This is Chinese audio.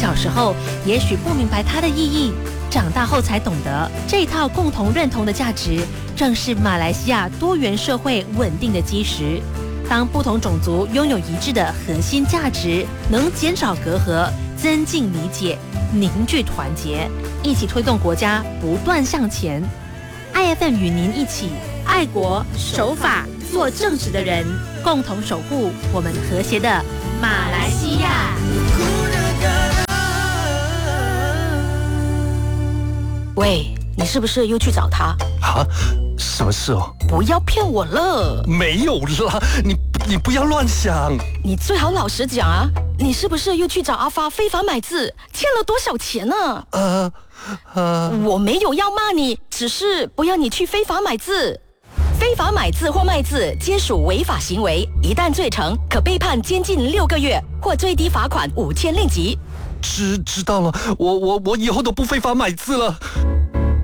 小时候也许不明白它的意义，长大后才懂得，这一套共同认同的价值，正是马来西亚多元社会稳定的基石。当不同种族拥有一致的核心价值，能减少隔阂，增进理解，凝聚团结，一起推动国家不断向前。IFM 与您一起爱国守法，做正直的人，共同守护我们和谐的马来西亚。 喂，你是不是又去找他？ 啊？什么事哦？ 不要骗我了！ 没有啦，你不要乱想。 你最好老实讲啊！你是不是又去找阿发非法买字，欠了多少钱呢？我没有要骂你，只是不要你去非法买字。非法买字或卖字皆属违法行为，一旦罪成，可被判监禁6个月或最低罚款5000令吉。 知道了，我以后都不非法买字了。